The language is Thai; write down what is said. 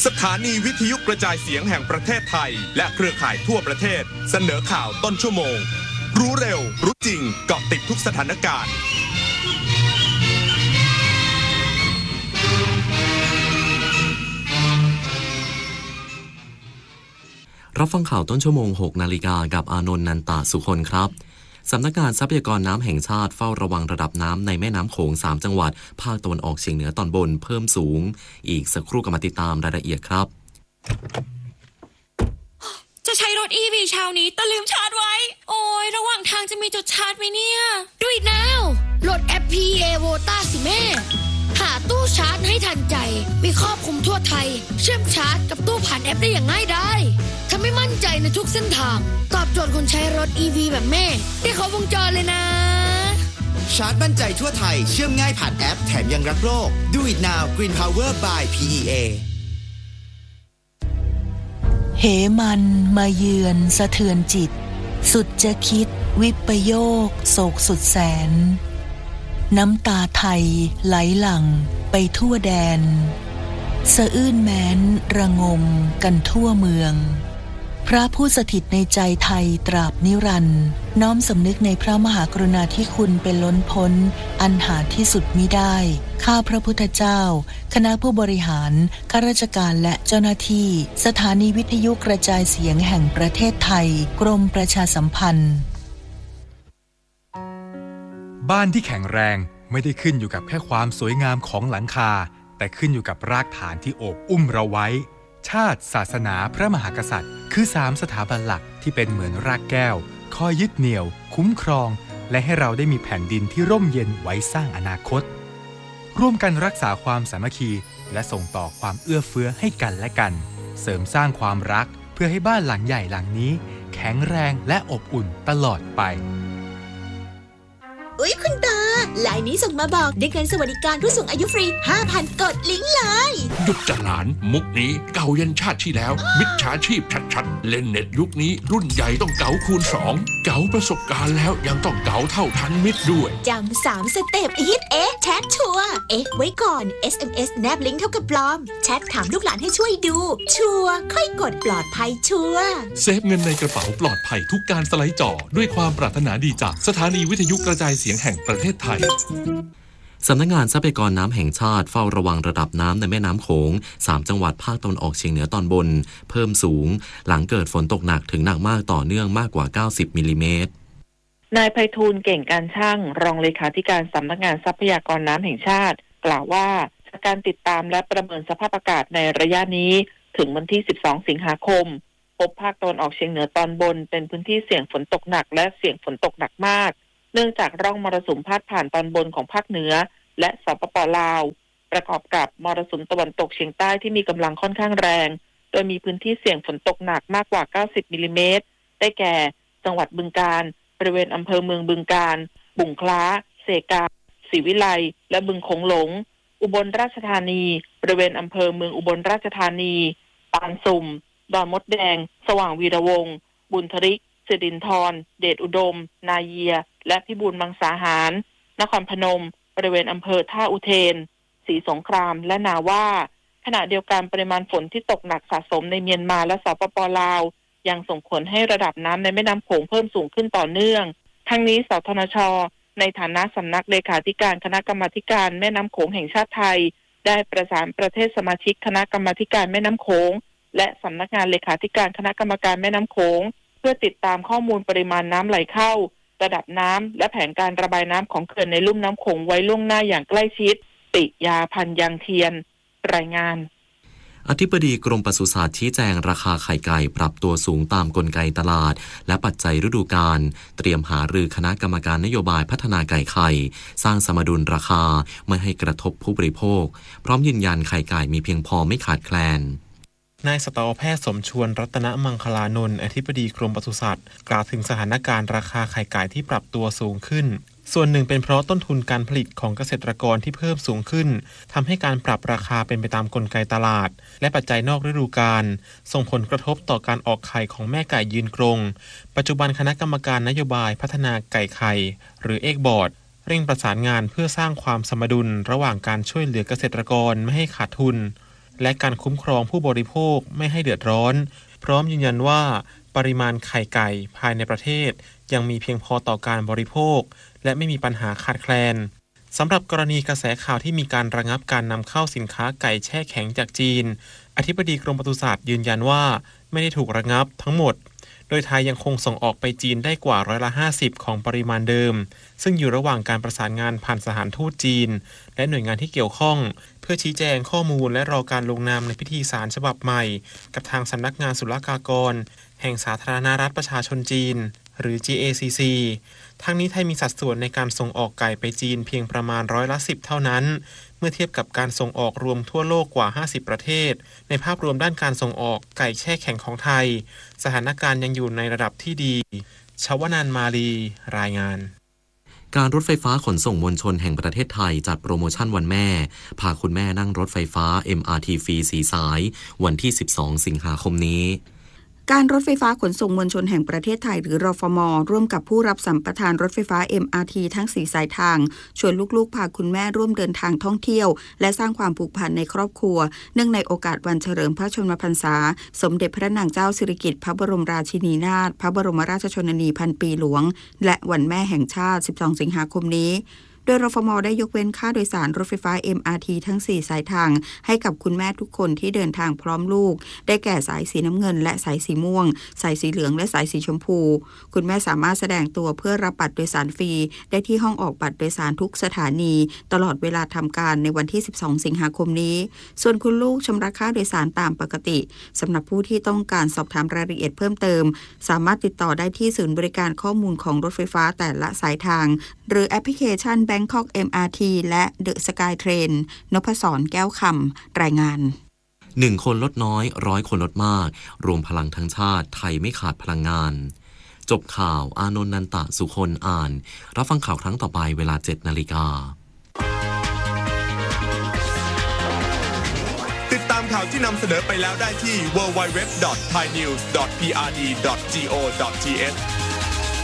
สถานีวิทยุกระจายเสียงแห่งประเทศไทยและเครือข่ายทั่วประเทศเสนอข่าวต้นชั่วโมงรู้เร็วรู้จริงเกาะติดทุกสถานการณ์รับฟังข่าวต้นชั่วโมง 6 นาฬิกากับอานนท์นันตาสุคนครับสำนักงานทรัพยากรน้ำแห่งชาติเฝ้าระวังระดับน้ำในแม่น้ำโขง3จังหวัดภาคตะวันออกเฉียงเหนือตอนบนเพิ่มสูงอีกสักครู่ก็มาติดตามรายละเอียดครับจะใช้รถ EV เช้านี้แต่ลืมชาร์จไว้โอ้ยระหว่างทางจะมีจุดชาร์จไหมเนี่ย Do it now โหลดแอป PA Vota สิแม่หาตู้ชาร์จให้ทันใจมีครอบคลุมทั่วไทยเชื่อมชาร์จกับตู้ผ่านแอปได้อย่างง่ายดายทำให้มั่นใจในทุกเส้นทางตอบโจทย์คนใช้รถ EV แบบแม่ได้ครบวงจรเลยนะชาร์จมั่นใจทั่วไทยเชื่อมง่ายผ่านแอปแถมยังรักโลก Do it now Green Power by PEA เหมันมาเยือนสะเทือนจิตสุดจะคิดวิปโยคโศกสุดแสนน้ำตาไทยไหลหลั่งไปทั่วแดนสะอื้นแม้นระงมกันทั่วเมืองพระผู้สถิตในใจไทยตราบนิรันดร์น้อมสำนึกในพระมหากรุณาธิคุณเป็นล้นพ้นอันหาที่สุดมิได้ข้าพระพุทธเจ้าคณะผู้บริหารข้าราชการและเจ้าหน้าที่สถานีวิทยุกระจายเสียงแห่งประเทศไทยกรมประชาสัมพันธ์บ้านที่แข็งแรงไม่ได้ขึ้นอยู่กับแค่ความสวยงามของหลังคาแต่ขึ้นอยู่กับรากฐานที่โอบอุ้มเราไว้ชาติศาสนาพระมหากษัตริย์คือ3สถาบันหลักที่เป็นเหมือนรากแก้วคอยยึดเหนี่ยวคุ้มครองและให้เราได้มีแผ่นดินที่ร่มเย็นไว้สร้างอนาคตร่วมกันรักษาความสามัคคีและส่งต่อความเอื้อเฟื้อให้กันและกันเสริมสร้างความรักเพื่อให้บ้านหลังใหญ่หลังนี้แข็งแรงและอบอุ่นตลอดไปอุ๊ยคุณตาลายนี้ส่งมาบอกได้เงินสวัสดิการผู้สูงอายุฟรี 5,000 กดลิงก์เลยหยุดจะหลานมุกนี้เก่ายันชาติที่แล้วมิจฉาชีพชัดๆเล่นเน็ตยุคนี้รุ่นใหญ่ต้องเก๋าคูณ2เก๋าประสบการณ์แล้วยังต้องเก๋าเท่าทันมิตรด้วยจำ3สเต็ปฮิตแชทชัวร์ไว้ก่อน SMS แนบลิงก์เท่ากับปลอมแชทถามลูกหลานให้ช่วยดูชัวร์ค่อยกดปลอดภัยชัวร์เซฟเงินในกระเป๋าปลอดภัยทุกการสไลด์จอด้วยความปรารถนาดีจากสถานีวิทยุกระจายเสียงแห่งประเทศไทยสำนักงานทรัพยากรน้ำแห่งชาติเฝ้าระวังระดับน้ำในแม่น้ำโขง3จังหวัดภาคตะวันออกเฉียงเหนือตอนบนเพิ่มสูงหลังเกิดฝนตกหนักถึงหนักมากต่อเนื่องมากกว่า90มิลลิเมตรนายไพฑูรย์เก่งการช่างรองเลขาธิการสำนักงานทรัพยากรน้ำแห่งชาติกล่าวว่าจากการติดตามและประเมินสภาพอากาศในระยะนี้ถึงวันที่12สิงหาคมพบภาคตะวันออกเฉียงเหนือตอนบนเป็นพื้นที่เสี่ยงฝนตกหนักและเสี่ยงฝนตกหนักมากเนื่องจากร่องมรสุมพาดผ่านตอนบนของภาคเหนือและสปป.ลาวประกอบกับมรสุมตะวันตกเฉียงใต้ที่มีกำลังค่อนข้างแรงโดยมีพื้นที่เสี่ยงฝนตกหนักมากกว่า90มิลลิเมตรได้แก่จังหวัดบึงกาฬบริเวณอำเภอเมืองบึงกาฬบุ่งคล้าเสกาศรีวิไลและบึงโขงหลงอุบลราชธานีบริเวณอำเภอเมืองอุบลราชธานีปานสุ่มดอนมดแดงสว่างวีระวงศ์บุญทริกสิรินธรเดชอุดมนาเยียและพิบูลมังสาหารนครพนมบริเวณอำเภอท่าอุเทนศรีสงครามและนาว่าขณะเดียวกันปริมาณฝนที่ตกหนักสะสมในเมียนมาและสปป.ลาวยังส่งผลให้ระดับน้ำในแม่น้ำโขงเพิ่มสูงขึ้นต่อเนื่องทั้งนี้สทนช.ในฐานะสำนักเลขาธิการคณะกรรมาการแม่น้ำโขงแห่งชาติไทยได้ประสานประเทศสมาชิกคณะกรรมาการแม่น้ำโขงและสำนักงานเลขาธิการคณะกรรมการแม่น้ำโขงเพื่อติดตามข้อมูลปริมาณน้ำไหลเข้าระดับน้ำและแผนการระบายน้ำของเขื่อนในลุ่มน้ำโขงไว้ล่วงหน้าอย่างใกล้ชิดปิยาพันยังเทียนรายงานอธิบดีกรมปศุสัตว์ชี้แจงราคาไข่ไก่ปรับตัวสูงตามกลไกตลาดและปัจจัยฤดูกาลเตรียมหารือคณะกรรมการนโยบายพัฒนาไก่ไข่สร้างสมดุลราคาไม่ให้กระทบผู้บริโภคพร้อมยืนยันไข่ไก่มีเพียงพอไม่ขาดแคลนนายสัตวแพทย์สมชวนรัตนมังคลานนท์อธิบดีกรมปศุสัตว์กล่าวถึงสถานการณ์ราคาไข่ไก่ที่ปรับตัวสูงขึ้นส่วนหนึ่งเป็นเพราะต้นทุนการผลิตของเกษตรกรที่เพิ่มสูงขึ้นทำให้การปรับราคาเป็นไปตามกลไกตลาดและปัจจัยนอกฤดูกาลส่งผลกระทบต่อการออกไข่ของแม่ไก่ยืนกรงปัจจุบันคณะกรรมการนโยบายพัฒนาไก่ไข่หรือเอกบอร์ดเร่งประสานงานเพื่อสร้างความสมดุลระหว่างการช่วยเหลือเกษตรกรไม่ให้ขาดทุนและการคุ้มครองผู้บริโภคไม่ให้เดือดร้อนพร้อมยืนยันว่าปริมาณไข่ไก่ภายในประเทศยังมีเพียงพอต่อการบริโภคและไม่มีปัญหาขาดแคลนสำหรับกรณีกระแสข่าวที่มีการระงับการนำเข้าสินค้าไก่แช่แข็งจากจีนอธิบดีกรมปศุสัตว์ยืนยันว่าไม่ได้ถูกระงับทั้งหมดโดยไทยยังคงส่งออกไปจีนได้กว่า50%ของปริมาณเดิมซึ่งอยู่ระหว่างการประสานงานผ่านสถานทูตจีนและหน่วยงานที่เกี่ยวข้องเพื่อชี้แจงข้อมูลและรอการลงนามในพิธีสารฉบับใหม่กับทางสำนักงานศุลกากรแห่งสาธารณรัฐประชาชนจีนหรือ GACC ทั้งนี้ไทยมีสัดส่วนในการส่งออกไก่ไปจีนเพียงประมาณ10%เท่านั้นเมื่อเทียบกับการส่งออกรวมทั่วโลกกว่า50ประเทศในภาพรวมด้านการส่งออกไก่แช่แข็งของไทยสถานการณ์ยังอยู่ในระดับที่ดีชวนันท์มาลีรายงานการรถไฟฟ้าขนส่งมวลชนแห่งประเทศไทยจัดโปรโมชั่นวันแม่พาคุณแม่นั่งรถไฟฟ้า MRT ฟรี4 สายวันที่12 สิงหาคมนี้การรถไฟฟ้าขนส่งมวลชนแห่งประเทศไทยหรือรฟม.ร่วมกับผู้รับสัมปทานรถไฟฟ้า MRT ทั้ง4 สายทางชวนลูกๆพาคุณแม่ร่วมเดินทางท่องเที่ยวและสร้างความผูกพันในครอบครัวเนื่องในโอกาสวันเฉลิมพระชนมพรรษาสมเด็จพระนางเจ้าสิริกิติ์พระบรมราชินีนาถพระบรมราชชนนีพันปีหลวงและวันแม่แห่งชาติ12 สิงหาคมนี้โดยรฟม.ได้ยกเว้นค่าโดยสารรถไฟฟ้า MRT ทั้ง4 สายทางให้กับคุณแม่ทุกคนที่เดินทางพร้อมลูกได้แก่สายสีน้ำเงินและสายสีม่วงสายสีเหลืองและสายสีชมพูคุณแม่สามารถแสดงตัวเพื่อรับบัตรโดยสารฟรีได้ที่ห้องออกบัตรโดยสารทุกสถานีตลอดเวลาทำการในวันที่12 สิงหาคมนี้ส่วนคุณลูกชำระค่าโดยสารตามปกติสำหรับผู้ที่ต้องการสอบถามรายละเอียดเพิ่มเติมสามารถติดต่อได้ที่ศูนย์บริการข้อมูลของรถไฟฟ้าแต่ละสายทางหรือแอปพลิเคชัน Bangkok MRT และ The Sky Train นพศร แก้วคำรายงาน 1 คนลดน้อย100 คนลดมากรวมพลังทั้งชาติไทยไม่ขาดพลังงานจบข่าวอานนท์ นันตะสุคนอ่านรับฟังข่าวครั้งต่อไปเวลา 7:00 น. ติดตามข่าวที่นำเสนอไปแล้วได้ที่ www.thainews.prd.go.th